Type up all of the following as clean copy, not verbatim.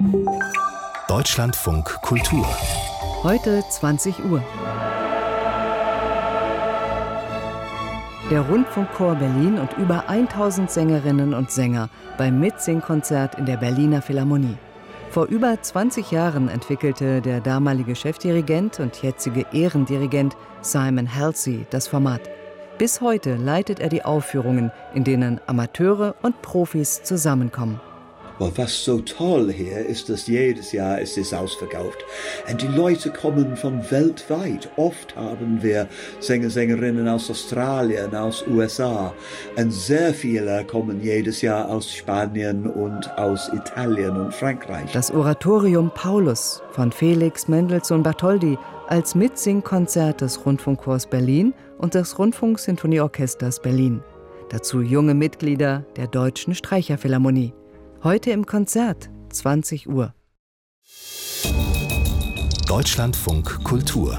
Deutschlandfunk Kultur. Heute 20 Uhr. Der Rundfunkchor Berlin und über 1000 Sängerinnen und Sänger beim Mitsingkonzert in der Berliner Philharmonie. Vor über 20 Jahren entwickelte der damalige Chefdirigent und jetzige Ehrendirigent Simon Halsey das Format. Bis heute leitet er die Aufführungen, in denen Amateure und Profis zusammenkommen. Was so toll hier ist, dass jedes Jahr ist es ausverkauft. Und die Leute kommen von weltweit. Oft haben wir Sänger, Sängerinnen aus Australien, aus USA. Und sehr viele kommen jedes Jahr aus Spanien und aus Italien und Frankreich. Das Oratorium Paulus von Felix Mendelssohn Bartholdy als Mitsingkonzert des Rundfunkchors Berlin und des Rundfunksinfonieorchesters Berlin. Dazu junge Mitglieder der Deutschen Streicherphilharmonie. Heute im Konzert, 20 Uhr. Deutschlandfunk Kultur.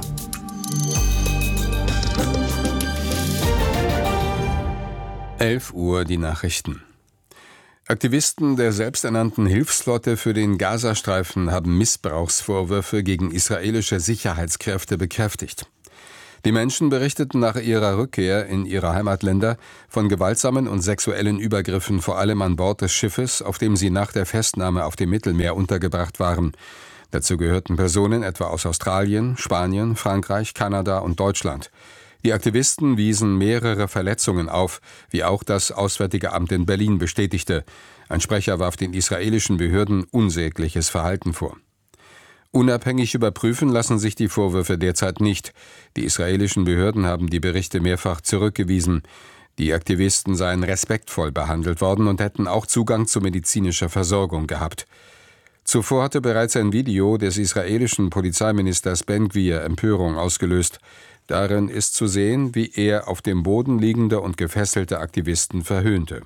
Uhr die Nachrichten. Aktivisten der selbsternannten Hilfsflotte für den Gazastreifen haben Missbrauchsvorwürfe gegen israelische Sicherheitskräfte bekräftigt. Die Menschen berichteten nach ihrer Rückkehr in ihre Heimatländer von gewaltsamen und sexuellen Übergriffen, vor allem an Bord des Schiffes, auf dem sie nach der Festnahme auf dem Mittelmeer untergebracht waren. Dazu gehörten Personen etwa aus Australien, Spanien, Frankreich, Kanada und Deutschland. Die Aktivisten wiesen mehrere Verletzungen auf, wie auch das Auswärtige Amt in Berlin bestätigte. Ein Sprecher warf den israelischen Behörden unsägliches Verhalten vor. Unabhängig überprüfen lassen sich die Vorwürfe derzeit nicht. Die israelischen Behörden haben die Berichte mehrfach zurückgewiesen. Die Aktivisten seien respektvoll behandelt worden und hätten auch Zugang zu medizinischer Versorgung gehabt. Zuvor hatte bereits ein Video des israelischen Polizeiministers Ben Gvir Empörung ausgelöst. Darin ist zu sehen, wie er auf dem Boden liegende und gefesselte Aktivisten verhöhnte.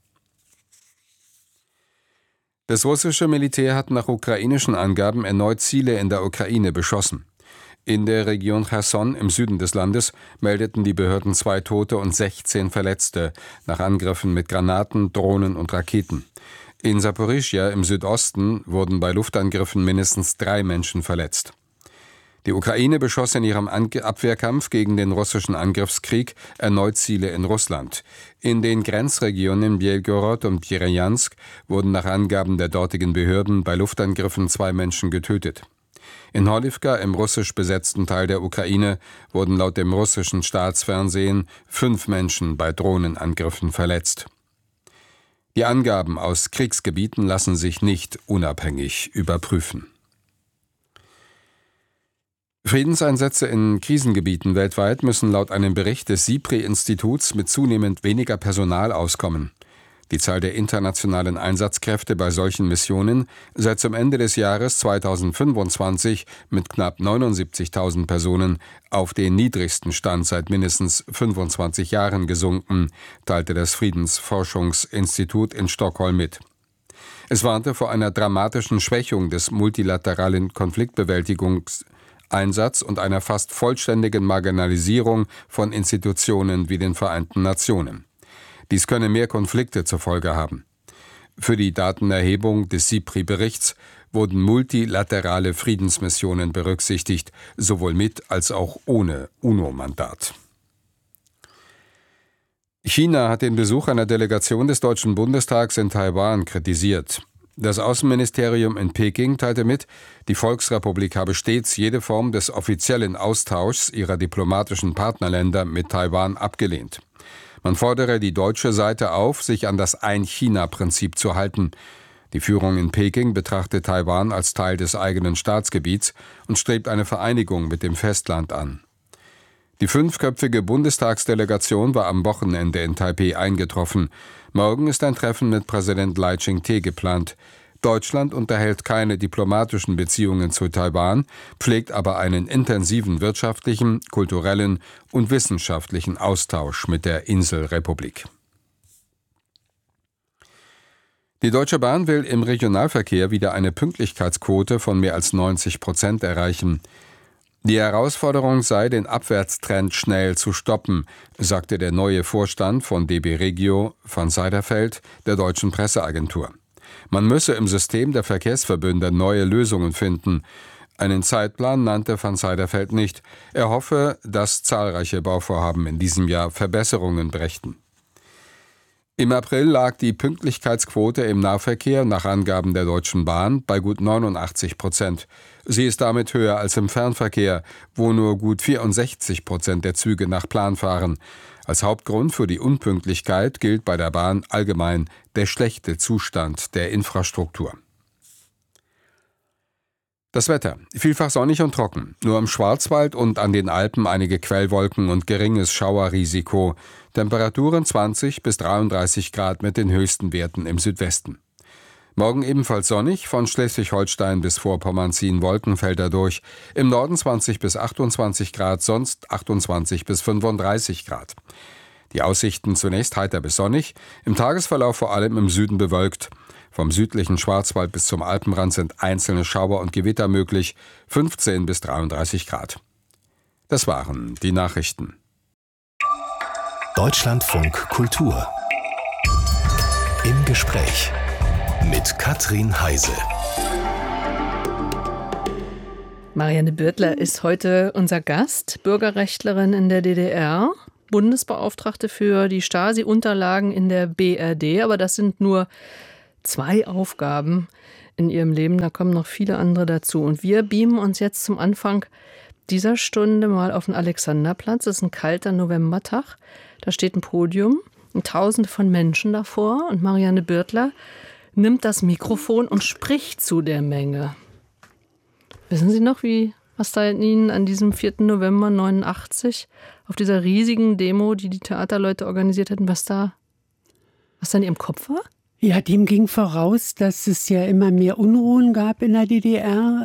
Das russische Militär hat nach ukrainischen Angaben erneut Ziele in der Ukraine beschossen. In der Region Cherson im Süden des Landes meldeten die Behörden 2 Tote und 16 Verletzte nach Angriffen mit Granaten, Drohnen und Raketen. In Saporischschja im Südosten wurden bei Luftangriffen mindestens 3 Menschen verletzt. Die Ukraine beschoss in ihrem Abwehrkampf gegen den russischen Angriffskrieg erneut Ziele in Russland. In den Grenzregionen Belgorod und Bjerjansk wurden nach Angaben der dortigen Behörden bei Luftangriffen 2 Menschen getötet. In Horlivka, im russisch besetzten Teil der Ukraine, wurden laut dem russischen Staatsfernsehen 5 Menschen bei Drohnenangriffen verletzt. Die Angaben aus Kriegsgebieten lassen sich nicht unabhängig überprüfen. Friedenseinsätze in Krisengebieten weltweit müssen laut einem Bericht des SIPRI-Instituts mit zunehmend weniger Personal auskommen. Die Zahl der internationalen Einsatzkräfte bei solchen Missionen sei zum Ende des Jahres 2025 mit knapp 79.000 Personen auf den niedrigsten Stand seit mindestens 25 Jahren gesunken, teilte das Friedensforschungsinstitut in Stockholm mit. Es warnte vor einer dramatischen Schwächung des multilateralen Konfliktbewältigungseinsatz und einer fast vollständigen Marginalisierung von Institutionen wie den Vereinten Nationen. Dies könne mehr Konflikte zur Folge haben. Für die Datenerhebung des SIPRI-Berichts wurden multilaterale Friedensmissionen berücksichtigt, sowohl mit als auch ohne UNO-Mandat. China hat den Besuch einer Delegation des Deutschen Bundestags in Taiwan kritisiert. Das Außenministerium in Peking teilte mit, die Volksrepublik habe stets jede Form des offiziellen Austauschs ihrer diplomatischen Partnerländer mit Taiwan abgelehnt. Man fordere die deutsche Seite auf, sich an das Ein-China-Prinzip zu halten. Die Führung in Peking betrachtet Taiwan als Teil des eigenen Staatsgebiets und strebt eine Vereinigung mit dem Festland an. Die 5-köpfige Bundestagsdelegation war am Wochenende in Taipeh eingetroffen. Morgen ist ein Treffen mit Präsident Lai Ching-te geplant. Deutschland unterhält keine diplomatischen Beziehungen zu Taiwan, pflegt aber einen intensiven wirtschaftlichen, kulturellen und wissenschaftlichen Austausch mit der Inselrepublik. Die Deutsche Bahn will im Regionalverkehr wieder eine Pünktlichkeitsquote von mehr als 90% erreichen. Die Herausforderung sei, den Abwärtstrend schnell zu stoppen, sagte der neue Vorstand von DB Regio van Seiderfeld der Deutschen Presseagentur. Man müsse im System der Verkehrsverbünde neue Lösungen finden. Einen Zeitplan nannte van Zijderveld nicht. Er hoffe, dass zahlreiche Bauvorhaben in diesem Jahr Verbesserungen brächten. Im April lag die Pünktlichkeitsquote im Nahverkehr nach Angaben der Deutschen Bahn bei gut 89%. Sie ist damit höher als im Fernverkehr, wo nur gut 64% der Züge nach Plan fahren. Als Hauptgrund für die Unpünktlichkeit gilt bei der Bahn allgemein der schlechte Zustand der Infrastruktur. Das Wetter. Vielfach sonnig und trocken. Nur im Schwarzwald und an den Alpen einige Quellwolken und geringes Schauerrisiko. Temperaturen 20 bis 33 Grad mit den höchsten Werten im Südwesten. Morgen ebenfalls sonnig, von Schleswig-Holstein bis Vorpommern ziehen Wolkenfelder durch. Im Norden 20 bis 28 Grad, sonst 28 bis 35 Grad. Die Aussichten zunächst heiter bis sonnig, im Tagesverlauf vor allem im Süden bewölkt. Vom südlichen Schwarzwald bis zum Alpenrand sind einzelne Schauer und Gewitter möglich, 15 bis 33 Grad. Das waren die Nachrichten. Deutschlandfunk Kultur. Im Gespräch mit Katrin Heise. Marianne Birtler ist heute unser Gast, Bürgerrechtlerin in der DDR, Bundesbeauftragte für die Stasi-Unterlagen in der BRD. Aber das sind nur 2 Aufgaben in ihrem Leben, da kommen noch viele andere dazu. Und wir beamen uns jetzt zum Anfang dieser Stunde mal auf den Alexanderplatz. Es ist ein kalter Novembertag. Da steht ein Podium und Tausende von Menschen davor. Und Marianne Birtler nimmt das Mikrofon und spricht zu der Menge. Wissen Sie noch, was da in Ihnen an diesem 4. November 89 auf dieser riesigen Demo, die die Theaterleute organisiert hatten, was da in Ihrem Kopf war? Ja, dem ging voraus, dass es ja immer mehr Unruhen gab in der DDR.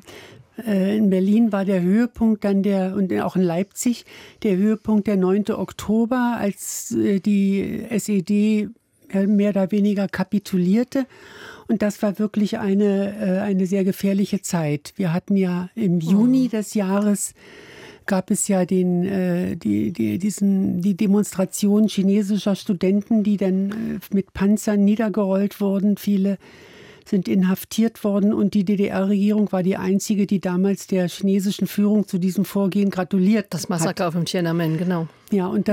In Berlin war der Höhepunkt dann und auch in Leipzig der Höhepunkt der 9. Oktober, als die SED mehr oder weniger kapitulierte. Und das war wirklich eine sehr gefährliche Zeit. Wir hatten ja im Juni des Jahres gab es ja die Demonstration chinesischer Studenten, die dann mit Panzern niedergerollt wurden. Viele sind inhaftiert worden und die DDR-Regierung war die einzige, die damals der chinesischen Führung zu diesem Vorgehen gratuliert hat. Das Massaker auf dem Tiananmen, genau. Ja, und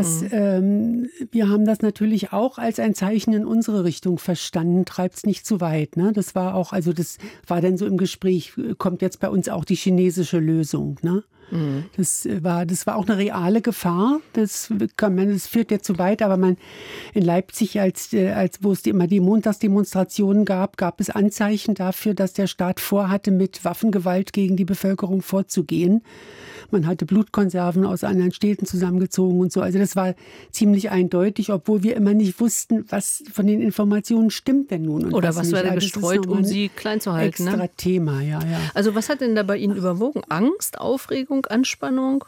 wir haben das natürlich auch als ein Zeichen in unsere Richtung verstanden, treibt's nicht zu weit. Ne? Das war dann so im Gespräch, kommt jetzt bei uns auch die chinesische Lösung, ne? Das war auch eine reale Gefahr. Das führt jetzt zu weit, aber in Leipzig, wo es immer die Montagsdemonstrationen gab es Anzeichen dafür, dass der Staat vorhatte, mit Waffengewalt gegen die Bevölkerung vorzugehen. Man hatte Blutkonserven aus anderen Städten zusammengezogen und so. Also das war ziemlich eindeutig, obwohl wir immer nicht wussten, was von den Informationen stimmt denn nun. Und oder was wurde gestreut, um sie klein zu halten. Extra Thema, ja. Also was hat denn da bei Ihnen überwogen? Angst, Aufregung, Anspannung?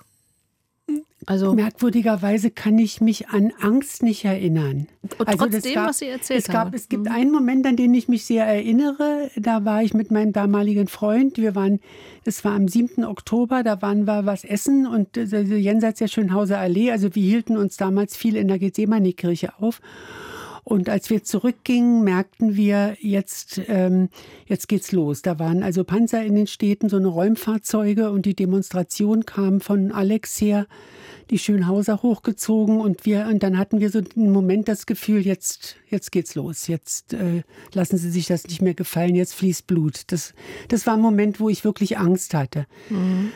Also merkwürdigerweise kann ich mich an Angst nicht erinnern. Trotzdem, was Sie erzählt haben. Es gibt einen Moment, an den ich mich sehr erinnere. Da war ich mit meinem damaligen Freund. Es war am 7. Oktober, da waren wir was essen und jenseits der Schönhauser Allee. Also wir hielten uns damals viel in der Gethsemane-Kirche auf. Und als wir zurückgingen, merkten wir, jetzt geht's los. Da waren also Panzer in den Städten, so eine Räumfahrzeuge und die Demonstration kam von Alex her, die Schönhauser hochgezogen und dann hatten wir so einen Moment das Gefühl, jetzt geht's los. Jetzt lassen Sie sich das nicht mehr gefallen, jetzt fließt Blut. Das war ein Moment, wo ich wirklich Angst hatte. Mhm.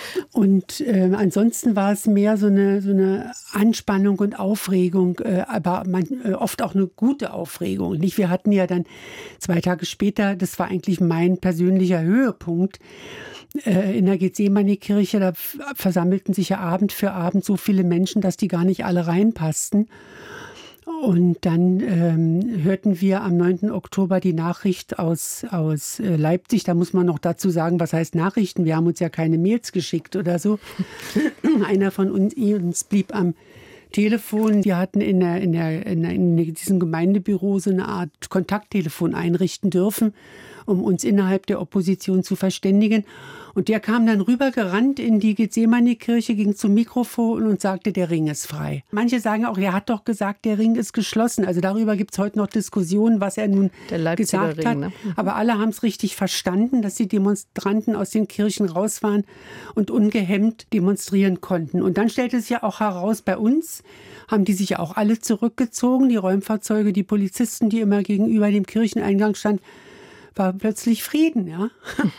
Und ansonsten war es mehr so eine Anspannung und Aufregung, aber oft auch eine gute Aufregung. Nicht? Wir hatten ja dann 2 Tage später, das war eigentlich mein persönlicher Höhepunkt, in der Gethsemane-Kirche, da versammelten sich ja Abend für Abend so viele Menschen, dass die gar nicht alle reinpassten. Und dann hörten wir am 9. Oktober die Nachricht aus Leipzig. Da muss man noch dazu sagen, was heißt Nachrichten? Wir haben uns ja keine Mails geschickt oder so. Einer von uns blieb am Telefon. Wir hatten in diesem Gemeindebüro so eine Art Kontakttelefon einrichten dürfen. um uns innerhalb der Opposition zu verständigen. Und der kam dann rübergerannt in die Gethsemane-Kirche, ging zum Mikrofon und sagte, der Ring ist frei. Manche sagen auch, er hat doch gesagt, der Ring ist geschlossen. Also darüber gibt es heute noch Diskussionen, was er nun gesagt hat. Ne? Aber alle haben es richtig verstanden, dass die Demonstranten aus den Kirchen raus waren und ungehemmt demonstrieren konnten. Und dann stellte es ja auch heraus, bei uns haben die sich auch alle zurückgezogen. Die Räumfahrzeuge, die Polizisten, die immer gegenüber dem Kircheneingang standen, war plötzlich Frieden, ja.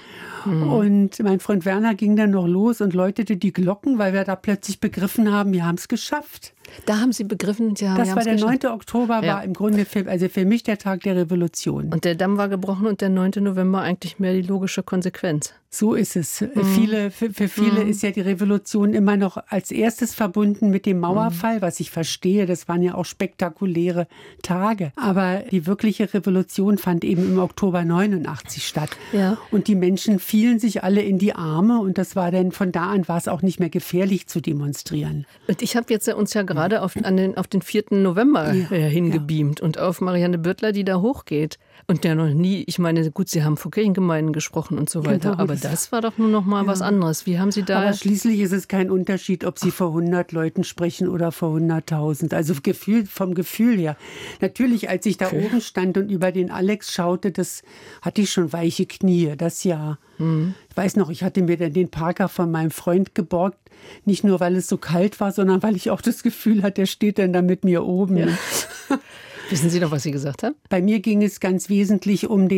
Und mein Freund Werner ging dann noch los und läutete die Glocken, weil wir da plötzlich begriffen haben, wir haben es geschafft. Da haben Sie begriffen, ja, das war der 9. Oktober, war im Grunde für mich der Tag der Revolution. Und der Damm war gebrochen und der 9. November eigentlich mehr die logische Konsequenz. So ist es. Für viele ist ja die Revolution immer noch als erstes verbunden mit dem Mauerfall, was ich verstehe. Das waren ja auch spektakuläre Tage. Aber die wirkliche Revolution fand eben im Oktober 89 statt. Ja. Und die Menschen fielen sich alle in die Arme und das war dann, von da an war es auch nicht mehr gefährlich zu demonstrieren. Und ich habe jetzt uns ja gerade auf den 4. November hingebeamt und auf Marianne Bürtler, die da hochgeht. Und der noch nie, ich meine, gut, Sie haben vor Kirchengemeinden gesprochen und so weiter, genau, aber das war doch nur noch mal was anderes. Wie haben Sie da... Aber schließlich ist es kein Unterschied, ob Sie vor 100 Leuten sprechen oder vor 100.000. Also vom Gefühl her. Natürlich, als ich da oben stand und über den Alex schaute, das hatte ich schon weiche Knie, das Jahr. Ich weiß noch, ich hatte mir dann den Parker von meinem Freund geborgt. Nicht nur, weil es so kalt war, sondern weil ich auch das Gefühl hatte, der steht dann da mit mir oben. Ja. Wissen Sie noch, was Sie gesagt haben? Bei mir ging es ganz wesentlich um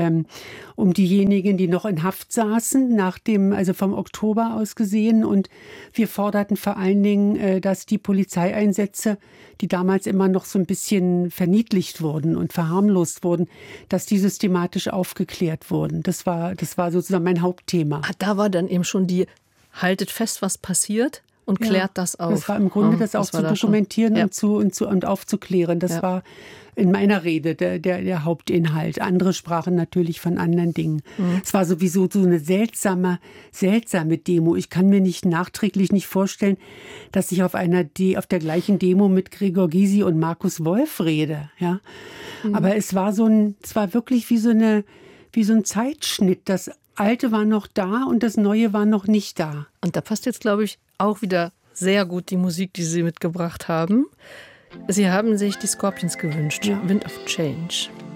diejenigen, die noch in Haft saßen, also vom Oktober aus gesehen. Und wir forderten vor allen Dingen, dass die Polizeieinsätze, die damals immer noch so ein bisschen verniedlicht wurden und verharmlost wurden, dass die systematisch aufgeklärt wurden. Das war sozusagen mein Hauptthema. Da war dann eben schon haltet fest, was passiert. Und klärt das auf. Das war im Grunde, das auch zu dokumentieren und aufzuklären. Das war in meiner Rede der Hauptinhalt. Andere sprachen natürlich von anderen Dingen. Es war sowieso so eine seltsame Demo. Ich kann mir nachträglich nicht vorstellen, dass ich auf der gleichen Demo mit Gregor Gysi und Markus Wolf rede. Ja? Aber es war wirklich wie so ein Zeitschnitt. Das Alte war noch da und das Neue war noch nicht da. Und da passt jetzt, glaube ich, auch wieder sehr gut die Musik, die Sie mitgebracht haben. Sie haben sich die Scorpions gewünscht. Wind of Change.